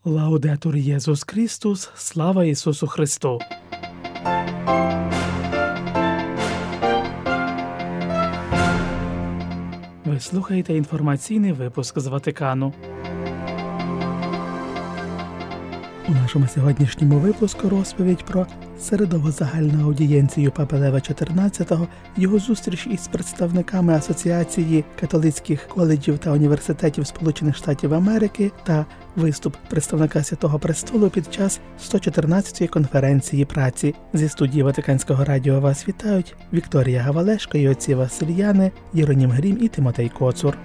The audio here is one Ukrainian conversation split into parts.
Лаудетур Єсус Христос, слава Ісусу Христу! Ви слухаєте інформаційний випуск з Ватикану. У нашому сьогоднішньому випуску розповідь про середову загальну аудієнцію Папи Лева XIV, його зустріч із представниками Асоціації католицьких коледжів та університетів Сполучених Штатів Америки та виступ представника Святого Престолу під час 114-ї конференції праці. Зі студії Ватиканського радіо вас вітають Вікторія Гавалешко і отці Васильяни, Єронім Грім і Тимотей Коцур.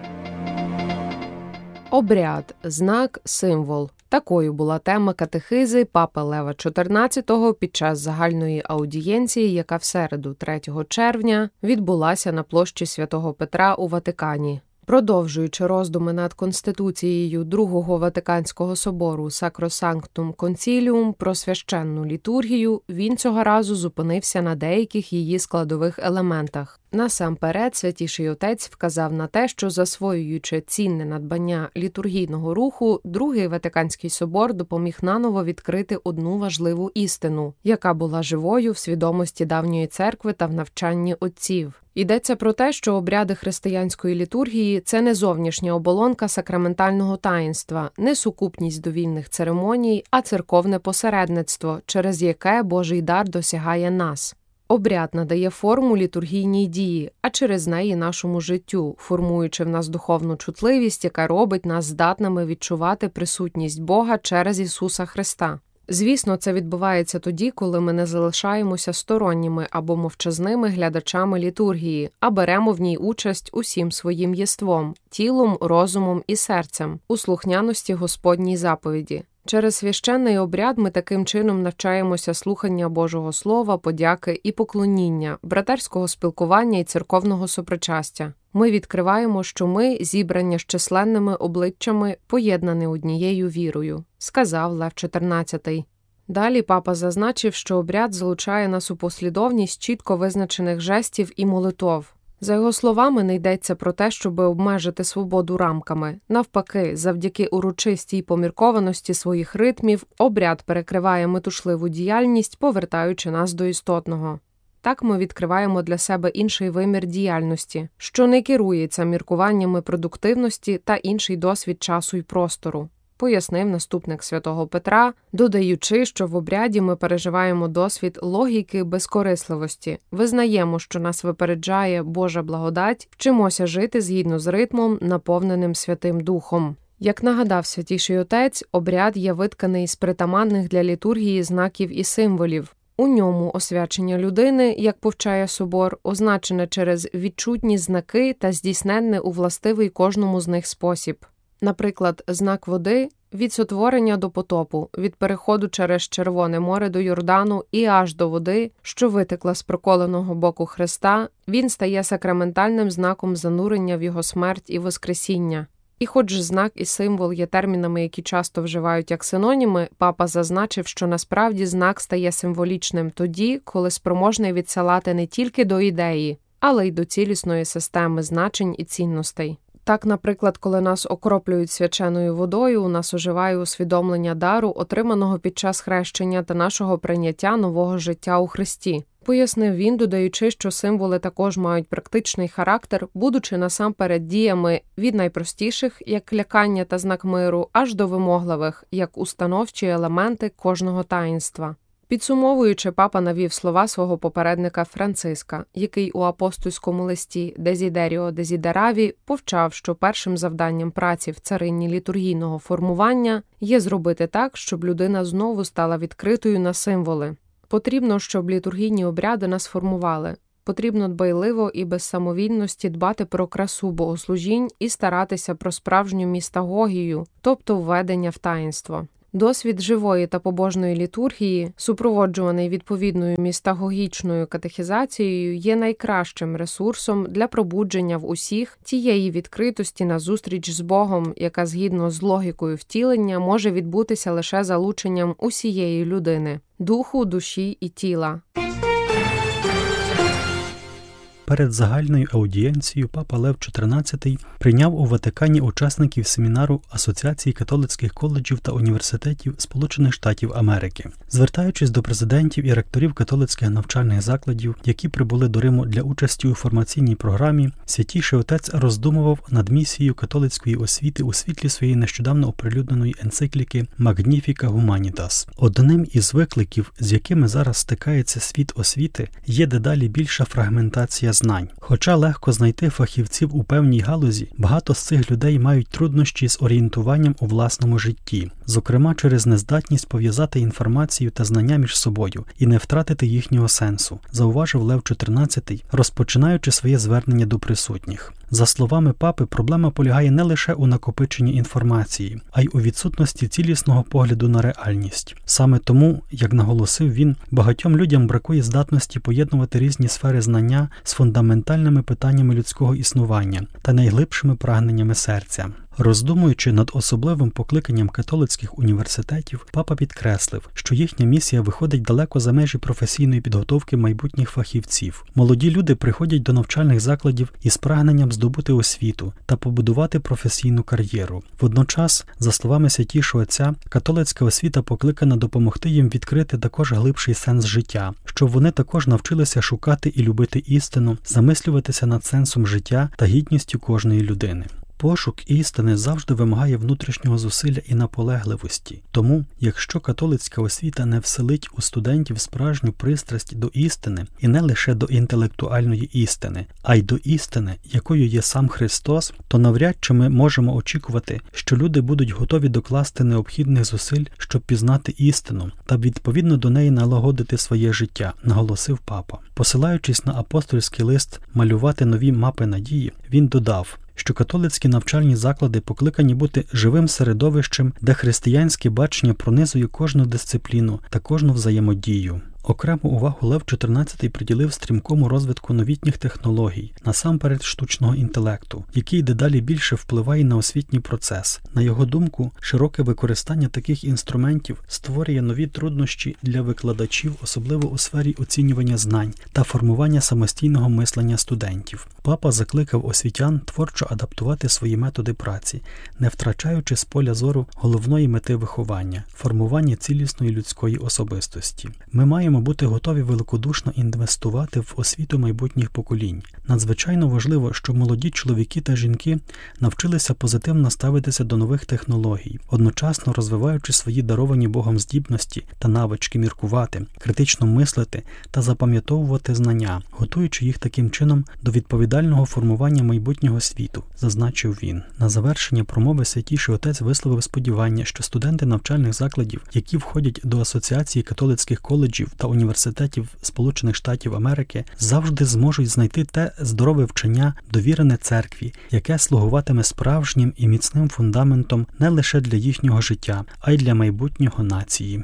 Обряд, знак, символ. Такою була тема катехизи Папи Лева XIV під час загальної аудієнції, яка в середу, 3 червня, відбулася на площі Святого Петра у Ватикані. Продовжуючи роздуми над Конституцією Другого Ватиканського собору Sacrosanctum Concilium про священну літургію, він цього разу зупинився на деяких її складових елементах. Насамперед, Святіший Отець вказав на те, що засвоюючи цінне надбання літургійного руху, Другий Ватиканський собор допоміг наново відкрити одну важливу істину, яка була живою в свідомості давньої церкви та в навчанні отців. Йдеться про те, що обряди християнської літургії – це не зовнішня оболонка сакраментального таїнства, не сукупність довільних церемоній, а церковне посередництво, через яке Божий дар досягає нас. Обряд надає форму літургійній дії, а через неї нашому життю, формуючи в нас духовну чутливість, яка робить нас здатними відчувати присутність Бога через Ісуса Христа. Звісно, це відбувається тоді, коли ми не залишаємося сторонніми або мовчазними глядачами літургії, а беремо в ній участь усім своїм єством, тілом, розумом і серцем, у слухняності Господній заповіді. Через священний обряд ми таким чином навчаємося слухання Божого Слова, подяки і поклоніння, братерського спілкування і церковного сопричастя. Ми відкриваємо, що ми – зібрання з численними обличчями, поєднані однією вірою, сказав Лев XIV. Далі папа зазначив, що обряд залучає нас у послідовність чітко визначених жестів і молитов. За його словами, не йдеться про те, щоб обмежити свободу рамками. Навпаки, завдяки урочистій поміркованості своїх ритмів, обряд перекриває метушливу діяльність, повертаючи нас до істотного. Так ми відкриваємо для себе інший вимір діяльності, що не керується міркуваннями продуктивності та інший досвід часу і простору, пояснив наступник Святого Петра, додаючи, що в обряді ми переживаємо досвід логіки безкорисливості, визнаємо, що нас випереджає Божа благодать, вчимося жити згідно з ритмом, наповненим Святим Духом. Як нагадав Святіший Отець, обряд є витканий з притаманних для літургії знаків і символів. У ньому освячення людини, як повчає собор, означене через відчутні знаки та здійсненне у властивий кожному з них спосіб. Наприклад, знак води – від сотворення до потопу, від переходу через Червоне море до Йордану і аж до води, що витекла з проколеного боку Христа, він стає сакраментальним знаком занурення в його смерть і воскресіння. І хоч знак і символ є термінами, які часто вживають як синоніми, папа зазначив, що насправді знак стає символічним тоді, коли спроможний відсилати не тільки до ідеї, але й до цілісної системи значень і цінностей. Так, наприклад, коли нас окроплюють свяченою водою, у нас оживає усвідомлення дару, отриманого під час хрещення та нашого прийняття нового життя у Христі. Пояснив він, додаючи, що символи також мають практичний характер, будучи насамперед діями від найпростіших, як лякання та знак миру, аж до вимогливих, як установчі елементи кожного таїнства. Підсумовуючи, папа навів слова свого попередника Франциска, який у апостольському листі «Desiderio desideravi» повчав, що першим завданням праці в царині літургійного формування є зробити так, щоб людина знову стала відкритою на символи. Потрібно, щоб літургійні обряди нас формували. Потрібно дбайливо і без самовільності дбати про красу богослужінь і старатися про справжню містагогію, тобто введення в таїнство. Досвід живої та побожної літургії, супроводжуваний відповідною містагогічною катехізацією, є найкращим ресурсом для пробудження в усіх тієї відкритості на зустріч з Богом, яка згідно з логікою втілення може відбутися лише залученням усієї людини – духу, душі і тіла. Перед загальною аудієнцією папа Лев XIV прийняв у Ватикані учасників семінару Асоціації католицьких коледжів та університетів Сполучених Штатів Америки. Звертаючись до президентів і ректорів католицьких навчальних закладів, які прибули до Риму для участі у формаційній програмі, Святійший Отець роздумував над місією католицької освіти у світлі своєї нещодавно оприлюдненої енцикліки «Magnificat Humanitas». Одним із викликів, з якими зараз стикається світ освіти, є дедалі більша фрагментація знань. Хоча легко знайти фахівців у певній галузі, багато з цих людей мають труднощі з орієнтуванням у власному житті, зокрема через нездатність пов'язати інформацію та знання між собою і не втратити їхнього сенсу, зауважив Лев XIV, розпочинаючи своє звернення до присутніх. За словами папи, проблема полягає не лише у накопиченні інформації, а й у відсутності цілісного погляду на реальність. Саме тому, як наголосив він, багатьом людям бракує здатності поєднувати різні сфери знання з фундаментальними питаннями людського існування та найглибшими прагненнями серця. Роздумуючи над особливим покликанням католицьких університетів, папа підкреслив, що їхня місія виходить далеко за межі професійної підготовки майбутніх фахівців. Молоді люди приходять до навчальних закладів із прагненням здобути освіту та побудувати професійну кар'єру. Водночас, за словами Святійшого Отця, католицька освіта покликана допомогти їм відкрити також глибший сенс життя, щоб вони також навчилися шукати і любити істину, замислюватися над сенсом життя та гідністю кожної людини. Пошук істини завжди вимагає внутрішнього зусилля і наполегливості. Тому, якщо католицька освіта не вселить у студентів справжню пристрасть до істини, і не лише до інтелектуальної істини, а й до істини, якою є сам Христос, то навряд чи ми можемо очікувати, що люди будуть готові докласти необхідних зусиль, щоб пізнати істину та відповідно до неї налагодити своє життя, наголосив папа. Посилаючись на апостольський лист «Малювати нові мапи надії», він додав, що католицькі навчальні заклади покликані бути живим середовищем, де християнське бачення пронизує кожну дисципліну та кожну взаємодію. Окрему увагу Лев XIV приділив стрімкому розвитку новітніх технологій, насамперед штучного інтелекту, який дедалі більше впливає на освітній процес. На його думку, широке використання таких інструментів створює нові труднощі для викладачів, особливо у сфері оцінювання знань та формування самостійного мислення студентів. Папа закликав освітян творчо адаптувати свої методи праці, не втрачаючи з поля зору головної мети виховання – формування цілісної людської особистості. Ми маємо бути готові великодушно інвестувати в освіту майбутніх поколінь. Надзвичайно важливо, щоб молоді чоловіки та жінки навчилися позитивно ставитися до нових технологій, одночасно розвиваючи свої даровані Богом здібності та навички міркувати, критично мислити та запам'ятовувати знання, готуючи їх таким чином до відповідального формування майбутнього світу, зазначив він. На завершення промови Святійший Отець висловив сподівання, що студенти навчальних закладів, які входять до Асоціації католицьких коледжів та університетів Сполучених Штатів Америки, завжди зможуть знайти те здорове вчення, довірене церкві, яке слугуватиме справжнім і міцним фундаментом не лише для їхнього життя, а й для майбутнього нації.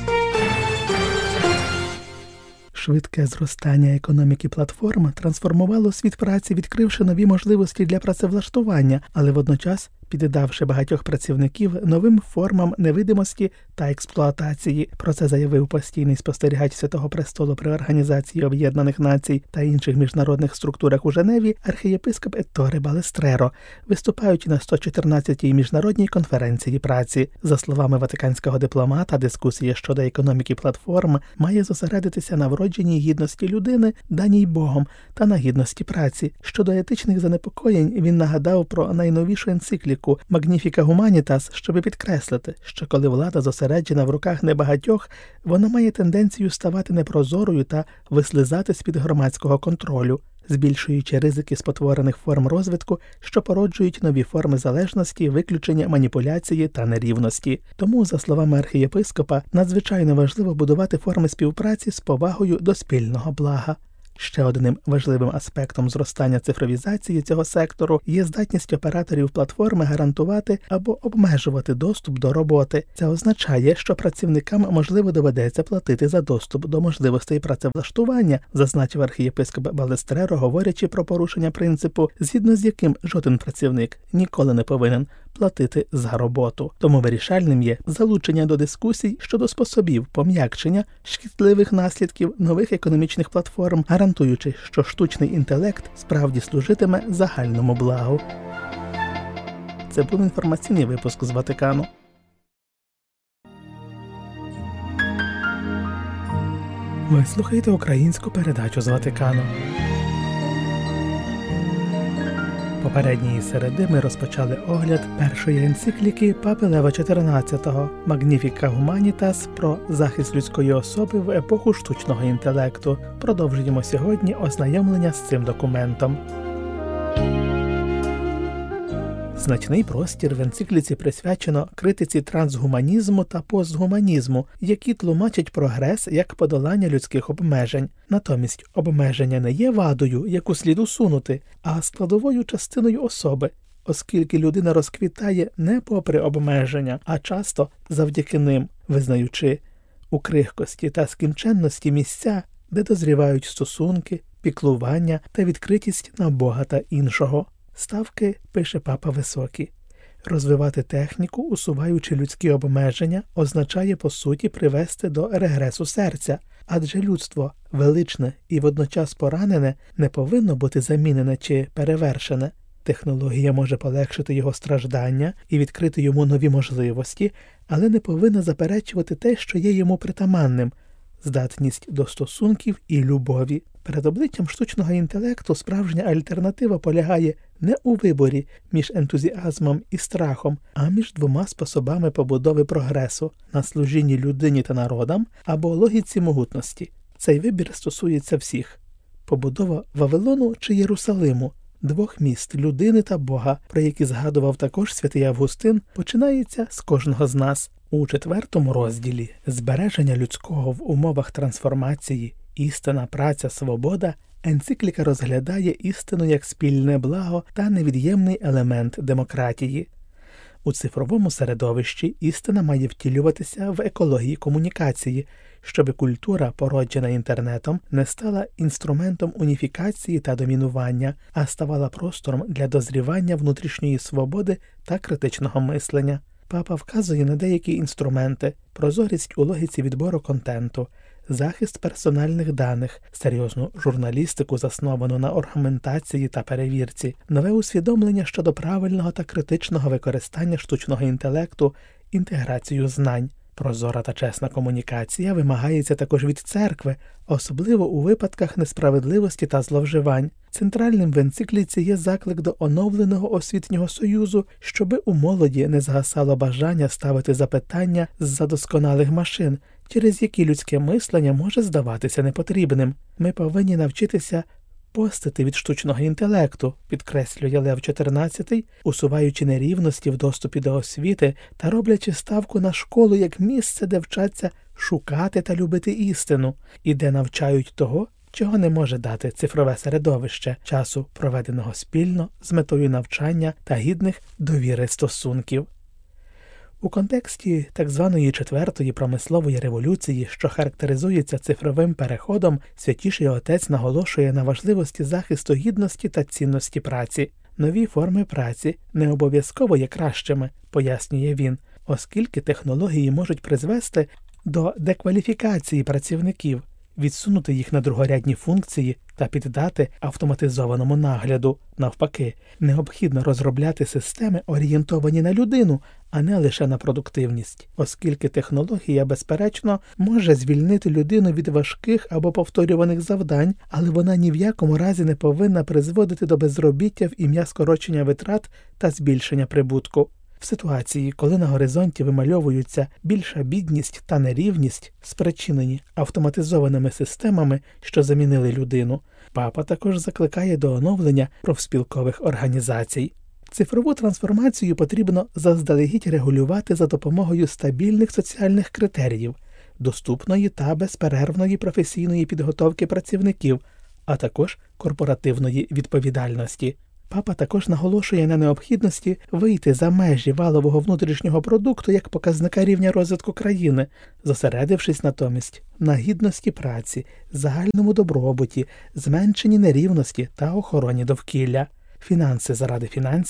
Швидке зростання економіки платформ трансформувало світ праці, відкривши нові можливості для працевлаштування, але водночас піддавши багатьох працівників новим формам невидимості та експлуатації. Про це заявив постійний спостерігач Святого Престолу при Організації Об'єднаних Націй та інших міжнародних структурах у Женеві архієпископ Етторе Балестреро, виступаючи на 114-й міжнародній конференції праці. За словами ватиканського дипломата, дискусія щодо економіки платформ має зосередитися на вродженій гідності людини, даній Богом, та на гідності праці. Щодо етичних занепокоєнь він нагадав про найновішу енцикліку «Magnificat Humanitas», щоби підкреслити, що коли влада зосереджена в руках небагатьох, вона має тенденцію ставати непрозорою та вислизати з-під громадського контролю, збільшуючи ризики спотворених форм розвитку, що породжують нові форми залежності, виключення, маніпуляції та нерівності. Тому, за словами архієпископа, надзвичайно важливо будувати форми співпраці з повагою до спільного блага. Ще одним важливим аспектом зростання цифровізації цього сектору є здатність операторів платформи гарантувати або обмежувати доступ до роботи. Це означає, що працівникам, можливо, доведеться платити за доступ до можливостей працевлаштування, зазначив архієпископ Балестреро, говорячи про порушення принципу, згідно з яким жоден працівник ніколи не повинен платити за роботу. Тому вирішальним є залучення до дискусій щодо способів пом'якчення шкідливих наслідків нових економічних платформ, гарантуючи, що штучний інтелект справді служитиме загальному благу. Це був інформаційний випуск з Ватикану. Ви слухаєте українську передачу з Ватикану. Попередньої середи ми розпочали огляд першої енцикліки Папи Лева XIV «Magnificat Humanitas» про захист людської особи в епоху штучного інтелекту. Продовжуємо сьогодні ознайомлення з цим документом. Значний простір в енцикліці присвячено критиці трансгуманізму та постгуманізму, які тлумачать прогрес як подолання людських обмежень. Натомість обмеження не є вадою, яку слід усунути, а складовою частиною особи, оскільки людина розквітає не попри обмеження, а часто завдяки ним, визнаючи у крихкості та скінченності місця, де дозрівають стосунки, піклування та відкритість на Бога та іншого. Ставки, пише Папа Високий, розвивати техніку, усуваючи людські обмеження, означає по суті привести до регресу серця, адже людство величне і водночас поранене не повинно бути замінене чи перевершене. Технологія може полегшити його страждання і відкрити йому нові можливості, але не повинна заперечувати те, що є йому притаманним – здатність до стосунків і любові. Перед обличчям штучного інтелекту справжня альтернатива полягає не у виборі між ентузіазмом і страхом, а між двома способами побудови прогресу – на служінні людині та народам або логіці могутності. Цей вибір стосується всіх. Побудова Вавилону чи Єрусалиму, двох міст людини та Бога, про які згадував також святий Августин, починається з кожного з нас. У 4-му розділі «Збереження людського в умовах трансформації. Істина, праця, свобода» енцикліка розглядає істину як спільне благо та невід'ємний елемент демократії. У цифровому середовищі істина має втілюватися в екології комунікації, щоби культура, породжена інтернетом, не стала інструментом уніфікації та домінування, а ставала простором для дозрівання внутрішньої свободи та критичного мислення. Папа вказує на деякі інструменти – прозорість у логіці відбору контенту, захист персональних даних, серйозну журналістику, засновану на аргументації та перевірці, нове усвідомлення щодо правильного та критичного використання штучного інтелекту, інтеграцію знань. Прозора та чесна комунікація вимагається також від церкви, особливо у випадках несправедливості та зловживань. Центральним в енцикліці є заклик до оновленого освітнього союзу, щоби у молоді не згасало бажання ставити запитання з-за досконалих машин, через які людське мислення може здаватися непотрібним. Ми повинні навчитися постити від штучного інтелекту, підкреслює Лев XIV, усуваючи нерівності в доступі до освіти та роблячи ставку на школу як місце, де вчаться шукати та любити істину, і де навчають того, чого не може дати цифрове середовище, часу, проведеного спільно з метою навчання та гідних довіри стосунків. У контексті так званої 4-ї промислової революції, що характеризується цифровим переходом, Святіший Отець наголошує на важливості захисту гідності та цінності праці. Нові форми праці не обов'язково є кращими, пояснює він, оскільки технології можуть призвести до декваліфікації працівників, відсунути їх на другорядні функції та піддати автоматизованому нагляду. Навпаки, необхідно розробляти системи, орієнтовані на людину, а не лише на продуктивність, оскільки технологія, безперечно, може звільнити людину від важких або повторюваних завдань, але вона ні в якому разі не повинна призводити до безробіття в ім'я скорочення витрат та збільшення прибутку. В ситуації, коли на горизонті вимальовуються більша бідність та нерівність, спричинені автоматизованими системами, що замінили людину, Папа також закликає до оновлення профспілкових організацій. Цифрову трансформацію потрібно заздалегідь регулювати за допомогою стабільних соціальних критеріїв, доступної та безперервної професійної підготовки працівників, а також корпоративної відповідальності. Папа також наголошує на необхідності вийти за межі валового внутрішнього продукту як показника рівня розвитку країни, зосередившись натомість на гідності праці, загальному добробуті, зменшенні нерівності та охороні довкілля. Фінанси заради фінансів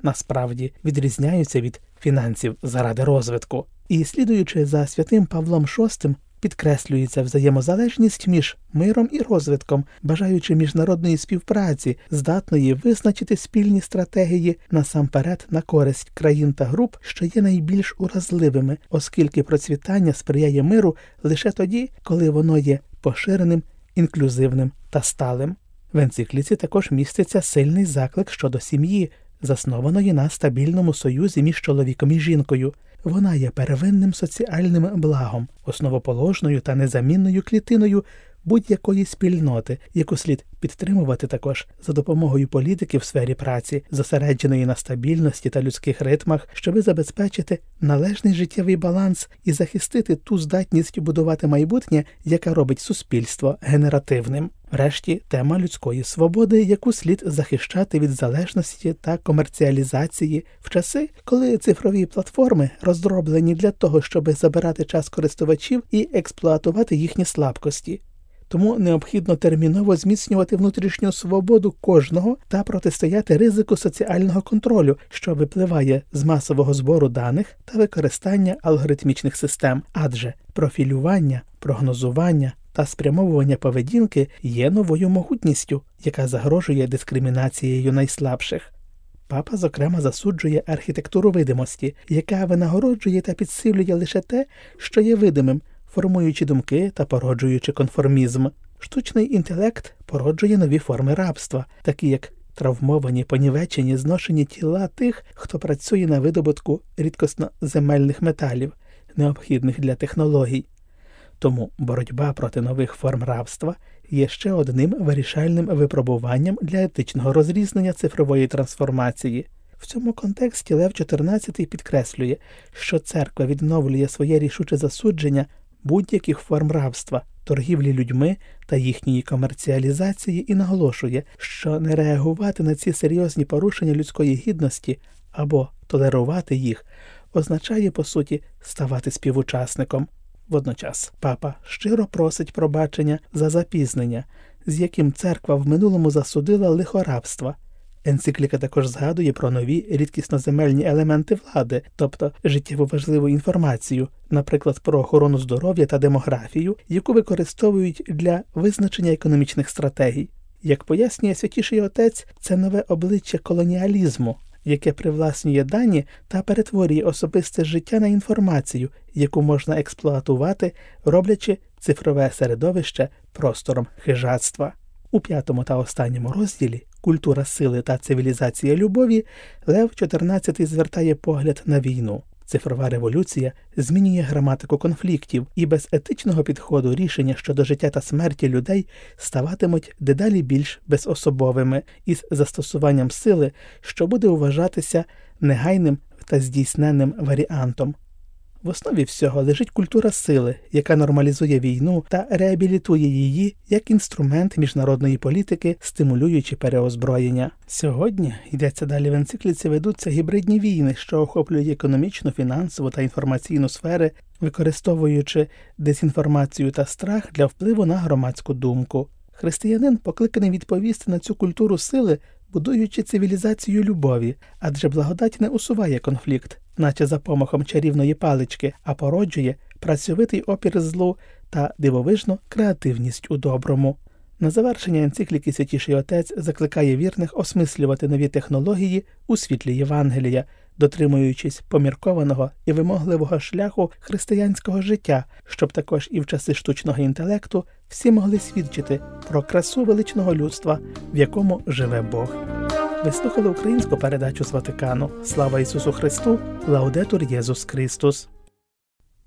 насправді відрізняються від фінансів заради розвитку. І слідуючи за святим Павлом VI, підкреслюється взаємозалежність між миром і розвитком, бажаючи міжнародної співпраці, здатної визначити спільні стратегії насамперед на користь країн та груп, що є найбільш уразливими, оскільки процвітання сприяє миру лише тоді, коли воно є поширеним, інклюзивним та сталим. В енцикліці також міститься сильний заклик щодо сім'ї, заснованої на стабільному союзі між чоловіком і жінкою. Вона є первинним соціальним благом, основоположною та незамінною клітиною будь-якої спільноти, яку слід підтримувати також за допомогою політики в сфері праці, зосередженої на стабільності та людських ритмах, щоби забезпечити належний життєвий баланс і захистити ту здатність будувати майбутнє, яка робить суспільство генеративним. Врешті, тема людської свободи, яку слід захищати від залежності та комерціалізації в часи, коли цифрові платформи розроблені для того, щоб забирати час користувачів і експлуатувати їхні слабкості. Тому необхідно терміново зміцнювати внутрішню свободу кожного та протистояти ризику соціального контролю, що випливає з масового збору даних та використання алгоритмічних систем, адже профілювання, прогнозування та спрямовування поведінки є новою могутністю, яка загрожує дискримінацією найслабших. Папа, зокрема, засуджує архітектуру видимості, яка винагороджує та підсилює лише те, що є видимим, формуючи думки та породжуючи конформізм. Штучний інтелект породжує нові форми рабства, такі як травмовані, понівечені, зношені тіла тих, хто працює на видобутку рідкосноземельних металів, необхідних для технологій. Тому боротьба проти нових форм рабства є ще одним вирішальним випробуванням для етичного розрізнення цифрової трансформації. В цьому контексті Лев XIV підкреслює, що церква відновлює своє рішуче засудження будь-яких форм рабства, торгівлі людьми та їхньої комерціалізації і наголошує, що не реагувати на ці серйозні порушення людської гідності або толерувати їх означає, по суті, ставати співучасником. Водночас папа щиро просить пробачення за запізнення, з яким церква в минулому засудила лихо рабства. Енцикліка також згадує про нові рідкісноземельні елементи влади, тобто життєво важливу інформацію, наприклад, про охорону здоров'я та демографію, яку використовують для визначення економічних стратегій. Як пояснює Святіший Отець, це нове обличчя колоніалізму, яке привласнює дані та перетворює особисте життя на інформацію, яку можна експлуатувати, роблячи цифрове середовище простором хижацтва. У 5-му та останньому розділі «Культура сили та цивілізація любові» Лев XIV звертає погляд на війну. Цифрова революція змінює граматику конфліктів, і без етичного підходу рішення щодо життя та смерті людей ставатимуть дедалі більш безособовими із застосуванням сили, що буде вважатися негайним та здійсненним варіантом. В основі всього лежить культура сили, яка нормалізує війну та реабілітує її як інструмент міжнародної політики, стимулюючи переозброєння. Сьогодні, йдеться далі в енцикліці, ведуться гібридні війни, що охоплюють економічну, фінансову та інформаційну сфери, використовуючи дезінформацію та страх для впливу на громадську думку. Християнин покликаний відповісти на цю культуру сили, будуючи цивілізацію любові, адже благодать не усуває конфлікт, наче за помахом чарівної палички, а породжує працьовитий опір злу та дивовижну креативність у доброму. На завершення енцикліки Святіший Отець закликає вірних осмислювати нові технології у світлі Євангелія, дотримуючись поміркованого і вимогливого шляху християнського життя, щоб також і в часи штучного інтелекту всі могли свідчити про красу величного людства, в якому живе Бог. Ви слухали українську передачу з Ватикану. Слава Ісусу Христу! Лаудетур Єсус Христос!